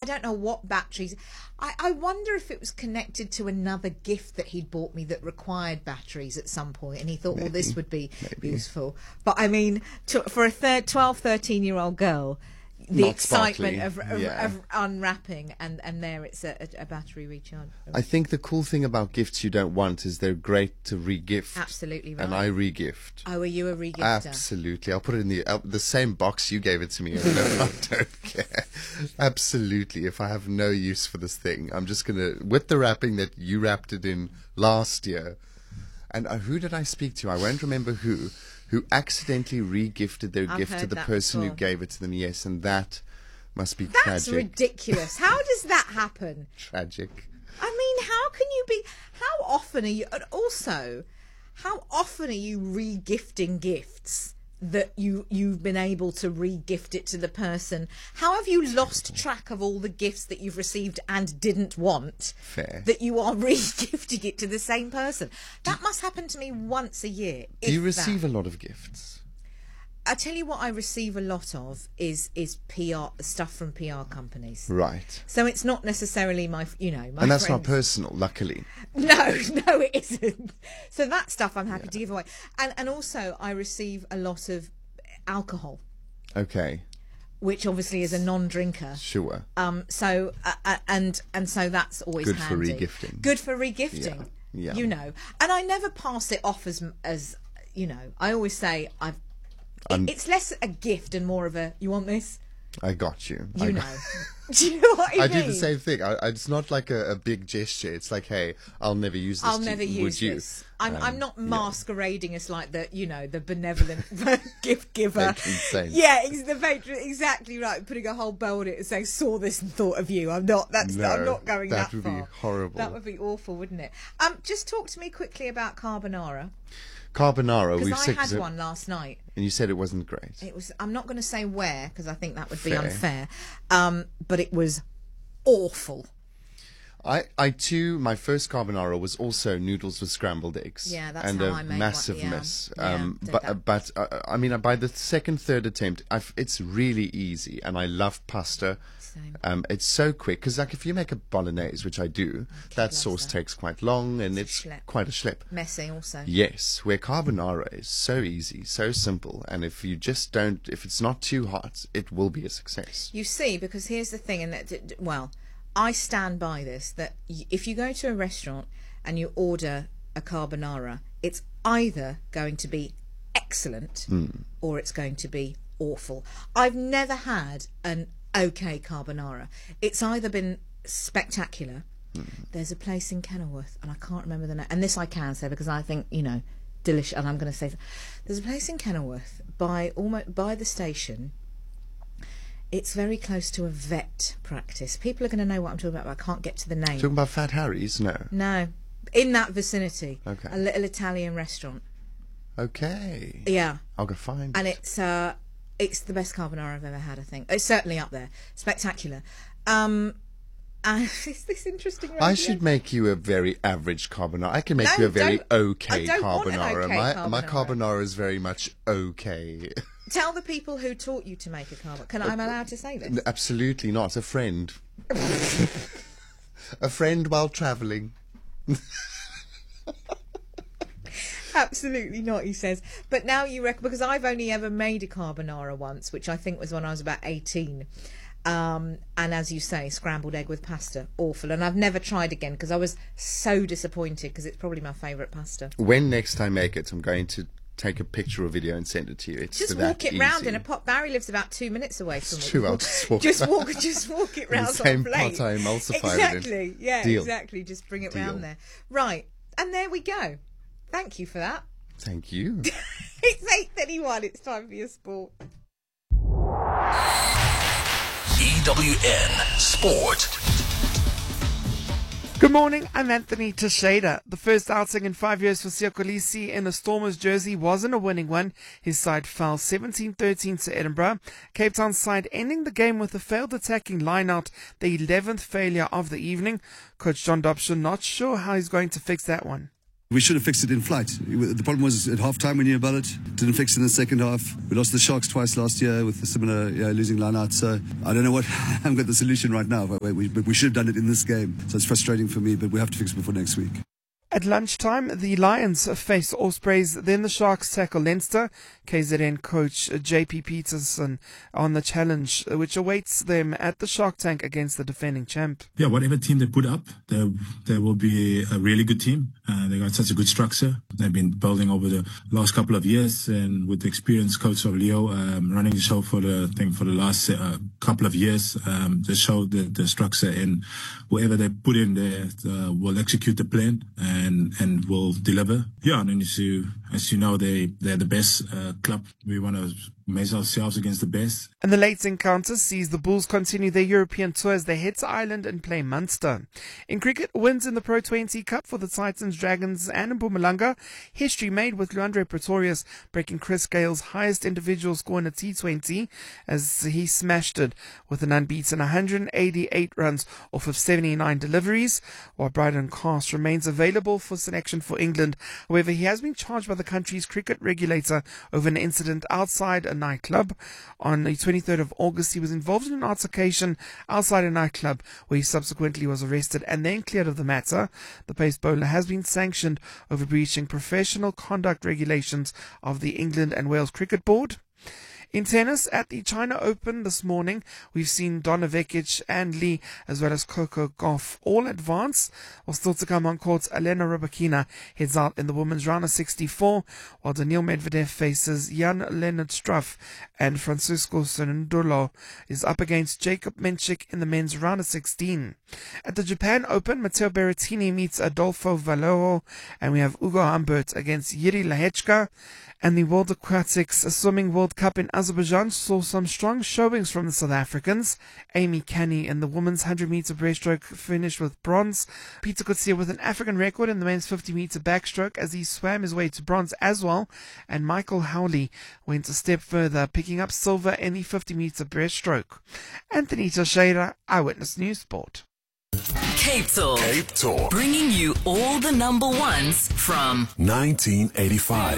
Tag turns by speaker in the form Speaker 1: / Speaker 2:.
Speaker 1: don't know what batteries. I wonder if it was connected to another gift that he'd bought me that required batteries at some point, and he thought, well, this would be useful. But I mean, for a 12, 13-year-old girl, the
Speaker 2: Not
Speaker 1: excitement
Speaker 2: sparkly.
Speaker 1: of unwrapping, and there it's a battery recharge.
Speaker 2: I think the cool thing about gifts you don't want is they're great to re-gift.
Speaker 1: Absolutely right.
Speaker 2: And I re-gift.
Speaker 1: Oh, are you a regifter?
Speaker 2: Absolutely. I'll put it in the same box you gave it to me. I don't care. Absolutely. If I have no use for this thing, I'm just going to, with the wrapping that you wrapped it in last year. And who did I speak to? I won't remember who accidentally re-gifted their gift to the person who gave it to them. Yes, and that must be tragic.
Speaker 1: That's ridiculous. How does that happen?
Speaker 2: Tragic.
Speaker 1: I mean, how can you be... How often are you... And also, how often are you re-gifting gifts that you've been able to re-gift it to the person? How have you lost track of all the gifts that you've received and didn't want?
Speaker 2: Fair.
Speaker 1: That you are re-gifting it to the same person? That must happen to me once a year.
Speaker 2: Do you receive a lot of gifts?
Speaker 1: I tell you what I receive a lot of is PR stuff from PR companies.
Speaker 2: Right.
Speaker 1: So it's not necessarily my
Speaker 2: And that's not personal, luckily.
Speaker 1: No, it isn't. So that stuff I'm happy to give away. And also I receive a lot of alcohol.
Speaker 2: Okay.
Speaker 1: Which obviously is a non-drinker.
Speaker 2: Sure.
Speaker 1: So so that's always
Speaker 2: good
Speaker 1: handy.
Speaker 2: for re-gifting.
Speaker 1: Good for re-gifting.
Speaker 2: Yeah.
Speaker 1: You know. And I never pass it off as you know, I always say it's less a gift and more of a, you want this?
Speaker 2: I got you.
Speaker 1: You know. Do you know what I mean?
Speaker 2: do the same thing. It's not like a big gesture. It's like, hey, I'll never use this.
Speaker 1: I'll never use this. I'm not masquerading as like the benevolent gift giver.
Speaker 2: Insane.
Speaker 1: Yeah, the patron. Exactly right. Putting a whole bow on it and saying, "Saw this and thought of you." I'm not. I'm not going that far.
Speaker 2: That would be horrible.
Speaker 1: That would be awful, wouldn't it? Just talk to me quickly about carbonara.
Speaker 2: Carbonara.
Speaker 1: Because I had one last night.
Speaker 2: And you said it wasn't great.
Speaker 1: It was. I'm not going to say where because I think that would be unfair. But it was awful.
Speaker 2: I too, my first carbonara was also noodles with scrambled eggs.
Speaker 1: Yeah, that's
Speaker 2: and
Speaker 1: how
Speaker 2: a
Speaker 1: I made
Speaker 2: massive
Speaker 1: one. Yeah.
Speaker 2: mess.
Speaker 1: Yeah,
Speaker 2: but I mean, by the second, third attempt, it's really easy, and I love pasta.
Speaker 1: Same.
Speaker 2: It's so quick because, like, if you make a bolognese, which I do, that sauce takes quite long, and it's quite a schlep.
Speaker 1: Messy, also.
Speaker 2: Yes, where carbonara is so easy, so simple, and if you just don't, if it's not too hot, it will be a success.
Speaker 1: You see, because here's the thing, and I stand by this, that if you go to a restaurant and you order a carbonara, it's either going to be excellent or it's going to be awful. I've never had an okay carbonara. It's either been spectacular. There's a place in Kenilworth, and I can't remember the name, and this I can say because I think, delicious, and I'm going to say there's a place in Kenilworth by the station. It's very close to a vet practice. People are going to know what I'm talking about, but I can't get to the name.
Speaker 2: Talking about Fat Harry's? No.
Speaker 1: No. In that vicinity.
Speaker 2: Okay.
Speaker 1: A little Italian restaurant.
Speaker 2: Okay.
Speaker 1: Yeah.
Speaker 2: I'll go find
Speaker 1: and
Speaker 2: it.
Speaker 1: It's the best carbonara I've ever had, I think. It's certainly up there. Spectacular. Is this interesting?
Speaker 2: I should make you a very average carbonara. I can make you a very okay carbonara. My carbonara is very much okay.
Speaker 1: Tell the people who taught you to make a carbonara. I'm allowed to say this?
Speaker 2: Absolutely not. A friend. A friend while travelling.
Speaker 1: Absolutely not, he says. But now you reckon, because I've only ever made a carbonara once, which I think was when I was about 18. And as you say, scrambled egg with pasta, awful. And I've never tried again because I was so disappointed because it's probably my favourite pasta.
Speaker 2: When next I make it, I'm going to take a picture or video and send it to you. It's
Speaker 1: just
Speaker 2: that
Speaker 1: walk it
Speaker 2: easy.
Speaker 1: round in a pot. Barry lives about 2 minutes away from me.
Speaker 2: I'll just walk
Speaker 1: just walk it round
Speaker 2: the same
Speaker 1: on a plate.
Speaker 2: pot I emulsified
Speaker 1: exactly.
Speaker 2: it in.
Speaker 1: Yeah,
Speaker 2: Deal.
Speaker 1: exactly. Just bring it round there. Right, and there we go. Thank you for that.
Speaker 2: Thank you.
Speaker 1: It's 8:31. It's time for your sport.
Speaker 3: EWN Sport.
Speaker 4: Good morning, I'm Anthony Teixeira. The first outing in 5 years for Siya Kolisi in the Stormers jersey wasn't a winning one. His side fell 17-13 to Edinburgh. Cape Town's side ending the game with a failed attacking line-out, the 11th failure of the evening. Coach John Dobson not sure how he's going to fix that one.
Speaker 3: We should have fixed it in flight. The problem was at half-time we knew about it. Didn't fix it in the second half. We lost the Sharks twice last year with a similar losing line-out. So I don't know what... I haven't got the solution right now. But we should have done it in this game. So it's frustrating for me, but we have to fix it before next week.
Speaker 4: At lunchtime, the Lions face Ospreys, then the Sharks tackle Leinster. KZN coach JP Peterson on the challenge, which awaits them at the Shark Tank against the defending champ.
Speaker 5: Yeah, whatever team they put up, they will be a really good team. They got such a good structure. They've been building over the last couple of years, and with the experienced coach of Leo running the show for the last couple of years, they showed the structure, and whoever they put in there will execute the plan and will deliver. Yeah, and then as you know, they're the best club. We want to measure ourselves against the best.
Speaker 4: And the late encounter sees the Bulls continue their European tour as they head to Ireland and play Munster. In cricket, wins in the Pro 20 Cup for the Titans, Dragons and Mpumalanga. History made with Luandre Pretorius breaking Chris Gale's highest individual score in a T20 as he smashed it with an unbeaten 188 runs off of 79 deliveries, while Bryden Cast remains available for selection for England. However, he has been charged by the country's cricket regulator over an incident outside a nightclub. On the 23rd of August, he was involved in an altercation outside a nightclub where he subsequently was arrested and then cleared of the matter. The pace bowler has been sanctioned over breaching professional conduct regulations of the England and Wales Cricket Board. In tennis, at the China Open this morning, we've seen Donna Vekic and Lee, as well as Coco Gauff, all advance. While still to come on court, Elena Rybakina heads out in the women's round of 64, while Daniil Medvedev faces Jan-Lennard Struff, and Francisco Cerundolo is up against Jacob Menchik in the men's round of 16. At the Japan Open, Matteo Berrettini meets Adolfo Vallejo, and we have Ugo Humbert against Yuri Lehechka. And the World Aquatics Swimming World Cup in Azerbaijan saw some strong showings from the South Africans. Amy Canny in the women's 100-meter breaststroke finished with bronze. Peter Coetzee with an African record in the men's 50-meter backstroke as he swam his way to bronze as well. And Michael Howley went a step further, picking up silver in the 50-meter breaststroke. Anthony Teixeira, Eyewitness News Sport.
Speaker 6: Cape Talk. Bringing you all the number ones from
Speaker 7: 1985.